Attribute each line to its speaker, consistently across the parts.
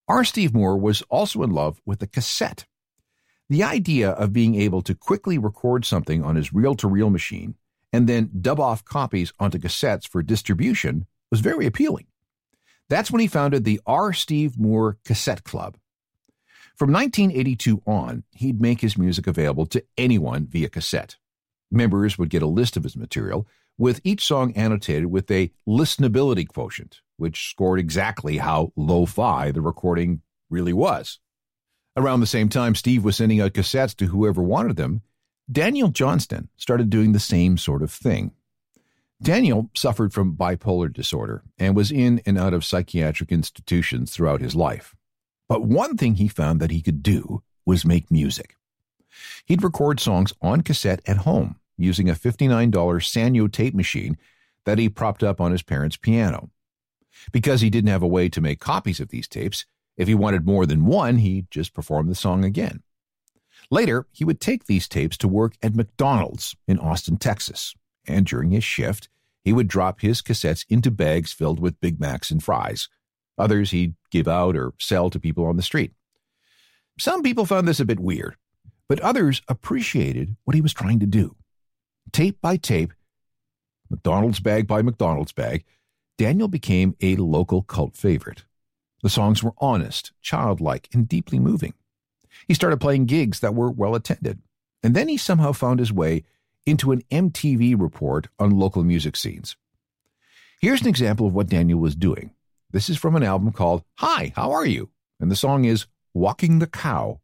Speaker 1: R. Steve Moore was also in love with the cassette. The idea of being able to quickly record something on his reel-to-reel machine and then dub off copies onto cassettes for distribution was very appealing. That's when he founded the R. Steve Moore Cassette Club. From 1982 on, he'd make his music available to anyone via cassette. Members would get a list of his material, with each song annotated with a listenability quotient, which scored exactly how lo-fi the recording really was. Around the same time Steve was sending out cassettes to whoever wanted them, Daniel Johnston started doing the same sort of thing. Daniel suffered from bipolar disorder and was in and out of psychiatric institutions throughout his life. But one thing he found that he could do was make music. He'd record songs on cassette at home using a $59 Sanyo tape machine that he propped up on his parents' piano. Because he didn't have a way to make copies of these tapes, if he wanted more than one, he'd just perform the song again. Later, he would take these tapes to work at McDonald's in Austin, Texas, and during his shift, he would drop his cassettes into bags filled with Big Macs and fries. Others he'd give out or sell to people on the street. Some people found this a bit weird, but others appreciated what he was trying to do. Tape by tape, McDonald's bag by McDonald's bag, Daniel became a local cult favorite. The songs were honest, childlike, and deeply moving. He started playing gigs that were well attended, and then he somehow found his way into an MTV report on local music scenes. Here's an example of what Daniel was doing. This is from an album called Hi, How Are You? And the song is Walking the Cow.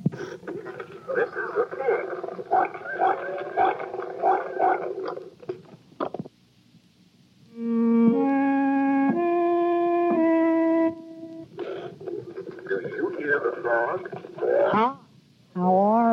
Speaker 2: This is the pig. Do you hear the frog?
Speaker 3: How are